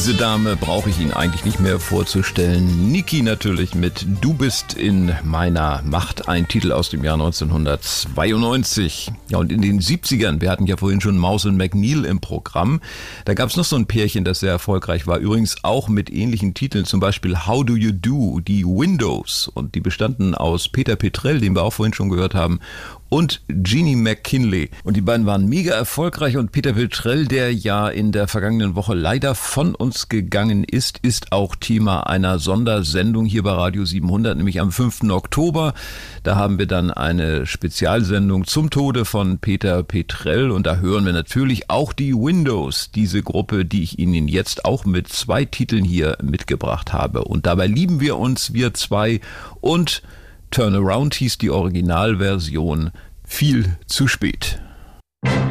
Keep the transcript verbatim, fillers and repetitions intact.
Diese Dame brauche ich Ihnen eigentlich nicht mehr vorzustellen. Niki natürlich mit Du bist in meiner Macht, ein Titel aus dem Jahr neunzehnhundertzweiundneunzig. Ja, und in den siebzigern, wir hatten ja vorhin schon Mouse und McNeil im Programm, da gab es noch so ein Pärchen, das sehr erfolgreich war, übrigens auch mit ähnlichen Titeln, zum Beispiel How Do You Do, die Windows, und die bestanden aus Peter Petrell, den wir auch vorhin schon gehört haben, und Jeannie McKinley. Und die beiden waren mega erfolgreich, und Peter Petrell, der ja in der vergangenen Woche leider von uns gegangen ist, ist auch Thema einer Sondersendung hier bei Radio siebenhundert, nämlich am fünften Oktober. Da haben wir dann eine Spezialsendung zum Tode von Peter Petrell, und da hören wir natürlich auch die Windows, diese Gruppe, die ich Ihnen jetzt auch mit zwei Titeln hier mitgebracht habe. Und dabei lieben wir uns, wir zwei, und Turnaround hieß die Originalversion, viel zu spät.